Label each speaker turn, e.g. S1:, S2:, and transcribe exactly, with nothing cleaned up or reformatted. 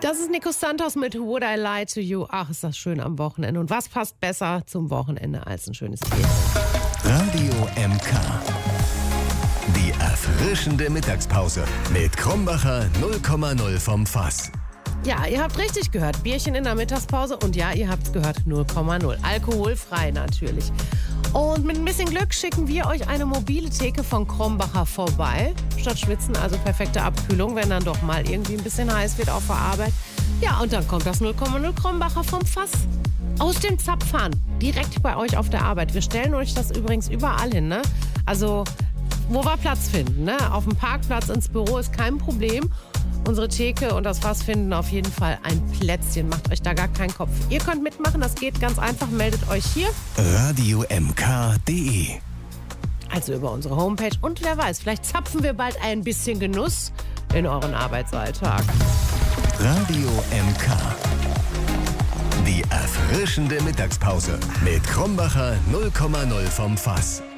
S1: Das ist Nico Santos mit Would I Lie to You. Ach, ist das schön am Wochenende. Und was passt besser zum Wochenende als ein schönes Bier?
S2: Radio M K. Die erfrischende Mittagspause mit Krombacher null Komma null vom Fass.
S1: Ja, ihr habt richtig gehört. Bierchen in der Mittagspause. Und ja, ihr habt's gehört, null Komma null. Alkoholfrei natürlich. Und mit ein bisschen Glück schicken wir euch eine mobile Theke von Krombacher vorbei. Statt schwitzen, also perfekte Abkühlung, wenn dann doch mal irgendwie ein bisschen heiß wird auf der Arbeit. Ja, und dann kommt das null Komma null Krombacher vom Fass. Aus dem Zapfhahn. Direkt bei euch auf der Arbeit. Wir stellen euch das übrigens überall hin, ne? Also, wo wir Platz finden, ne? Auf dem Parkplatz, ins Büro ist kein Problem. Unsere Theke und das Fass finden auf jeden Fall ein Plätzchen. Macht euch da gar keinen Kopf. Ihr könnt mitmachen, das geht ganz einfach. Meldet euch hier.
S2: Radio M K punkt de.
S1: Also über unsere Homepage. Und wer weiß, vielleicht zapfen wir bald ein bisschen Genuss in euren Arbeitsalltag.
S2: Radio M K. Die erfrischende Mittagspause mit Krombacher null Komma null vom Fass.